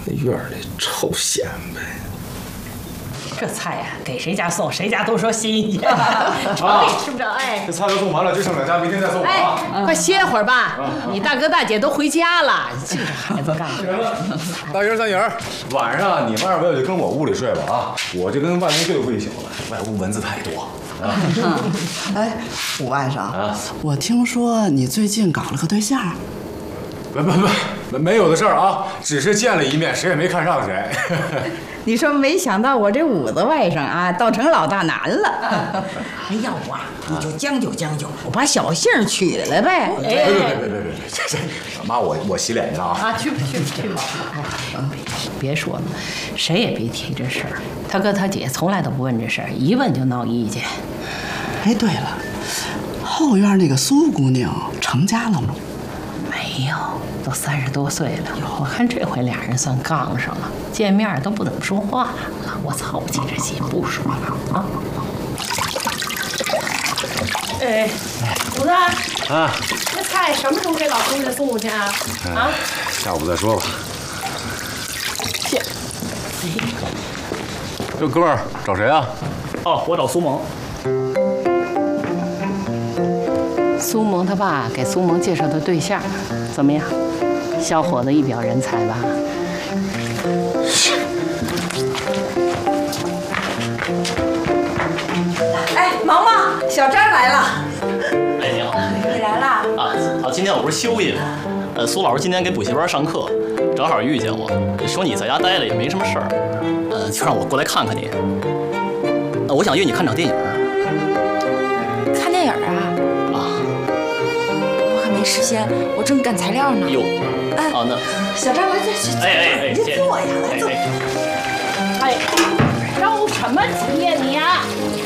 这院里臭显摆。 这菜呀，给谁家送，谁家都说新鲜，城里吃不着。哎， 这菜都送完了，就剩2家，明天再送啊。 快歇会儿吧，你大哥大姐都回家了，这孩子干的。 大英、三英，晚上你晚上回去跟我屋里睡吧啊！我这跟外面对付一宿了，外屋蚊子太多。 哎，武外甥啊，我听说你最近搞了个对象。 没有的事儿啊，只是见了一面，谁也没看上谁。 你说没想到我这五子外甥啊，倒成老大难了。哎，要不啊，你就将就将就，我把小杏娶了呗。 别，妈，我洗脸去了啊！ 去吧。别说了，谁也别提这事儿。他哥他姐从来都不问这事儿，一问就闹意见。 哎，对了，后院那个苏姑娘成家了吗？ 没有，都30多岁了。我看这回俩人算杠上了，见面都不怎么说话了。我操不起这气，不说了啊。哎，虎子啊，这菜什么时候给老公家送去啊？啊， 下午再说吧。这哥们儿找谁啊？ 哦，我找苏萌。 苏萌他爸给苏萌介绍的对象，怎么样？小伙子一表人才吧？ 哎，萌萌，小张来了。 哎，你好。 你来了？ 啊，今天我不是休息吗？苏老师今天给补习班上课，正好遇见我，说你在家待着也没什么事儿，就让我过来看看你。我想约你看场电影。 看电影啊？我可没时间，我正赶材料呢。 哟，那小张来这， 哎， 别坐呀，来坐。 哎，着什么急呀你啊？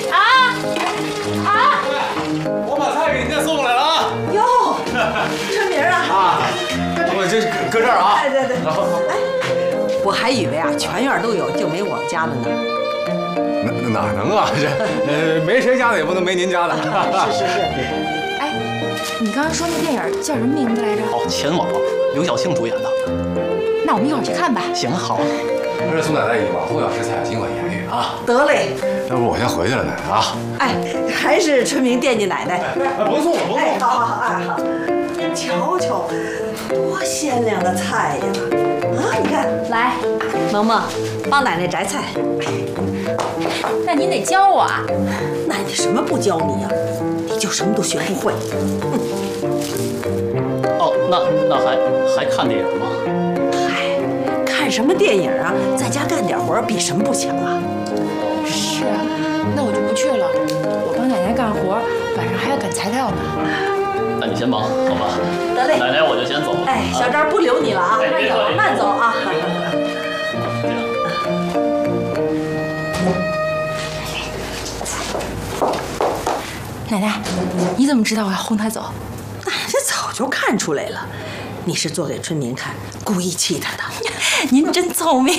我把菜给你再送来了啊！ 哟，春明啊！ 我这搁这儿啊！ 对。哎，我还以为啊，全院都有，就没我们家的呢。 哪能啊？这没谁家的也不能没您家的。 是。 哎，你刚刚说那电影叫什么名字来着？ 哦，前往，刘晓庆主演的。 那我们一会儿去看吧。 行，好。 这苏奶奶已往后要吃菜，尽管言语啊。 得嘞。 要不我先回去了，奶奶啊。 哎，还是春明惦记奶奶。 甭送了，甭送了。 哎，好。瞧瞧，多鲜亮的菜呀！啊，你看，来，萌萌，帮奶奶摘菜。 那您得教我啊。 奶奶什么不教你呀？你就什么都学不会。 哦，那还看电影吗？ 嗨，看什么电影啊？在家干点活比什么不强啊？ 是啊，那我就不去了。我帮奶奶干活，晚上还要赶材料呢。 那你先忙，好吧？ 得嘞， 奶奶我就先走。 哎，小张不留你了啊，慢走啊。 奶奶，你怎么知道我要轰他走？ 奶奶早就看出来了，你是做给春明看，故意气他的。 您真聪明。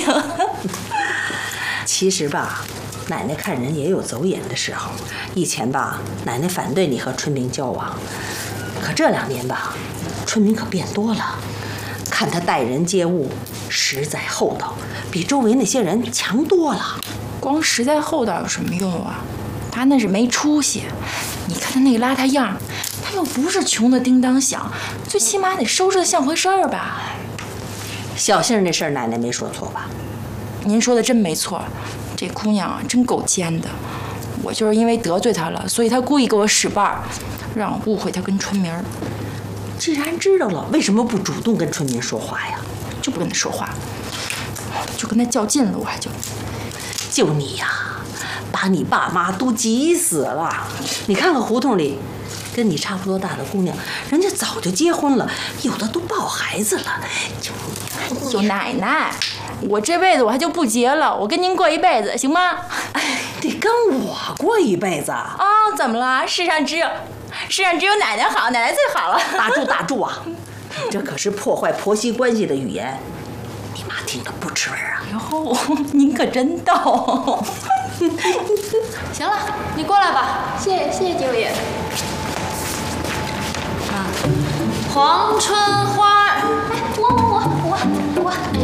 其实吧，奶奶看人也有走眼的时候。以前吧，奶奶反对你和春明交往，可这2年吧，春明可变多了。看他待人接物，实在厚道，比周围那些人强多了。 光实在厚道有什么用啊？他那是没出息。你看他那个邋遢样，他又不是穷的叮当响，最起码得收拾得像回事儿吧。 小杏那事儿，奶奶没说错吧？ 您说的真没错，这姑娘啊，真够奸的。我就是因为得罪她了，所以她故意给我使绊儿，让我误会她跟春明。 既然知道了，为什么不主动跟春明说话呀？ 就不跟她说话，就跟她较劲了，我还就你呀，把你爸妈都急死了。你看看胡同里，跟你差不多大的姑娘，人家早就结婚了，有的都抱孩子了。 就奶奶，我这辈子我还就不结了，我跟您过一辈子，行吗？ 哎，得跟我过一辈子啊！ 哦，怎么了？世上只有奶奶好，奶奶最好了。 打住啊！你这可是破坏婆媳关系的语言，你妈听着不吃味儿啊！ 哟，您可真逗。 行了，你过来吧。谢谢九爷。黄春花，哎，我。